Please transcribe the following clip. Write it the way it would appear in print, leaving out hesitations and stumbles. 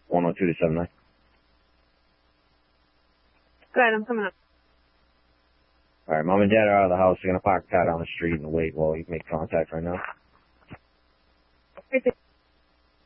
102 to 79. Go ahead, I'm coming up. All right, Mom and Dad are out of the house. They're going to park the car down the street and wait while you make contact right now. Right there.